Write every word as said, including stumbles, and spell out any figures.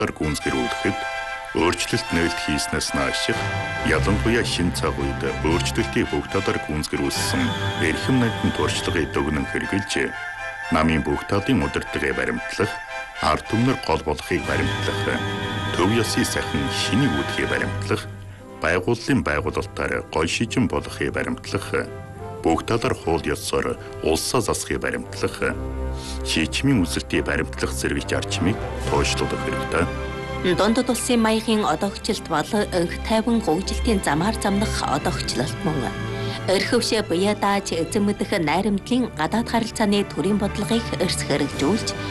бодлогоор гүйцэтгүүлэхэд өөрчлөлт нээлт хийснээс нааш ялангуяа шинэ цаг үед өөрчлөлтийг бүх талаар гүйцэтгүүлсэн эрхэм найдан туршлагыг дүгнэн хэрэгжилж намын бүх талын удирдлагыг баримтлах, ард түмнэр гол болохыг баримтлах, төв ёсны сайхан шинийг үүдхийг баримтлах, байгууллын байгуулалтаар гол шижин болохыг баримтлах, бүх талаар хууль ёсоор улсаа засахыг баримтлах, шийдвэрийн үзэлтийг баримтлах зэрэг зарчмыг тооцоолох хэрэгтэй. Дундад улсын маягийн одоогчлолт бол өнх тайван хөгжилтийн замаар замнах одоогчлолт мөн. Өрхөвшөө буяа дааж эзэн мэдэх найрамдлын гадаад харилцааны төрийн бодлогыг эрс хэрэгжүүлж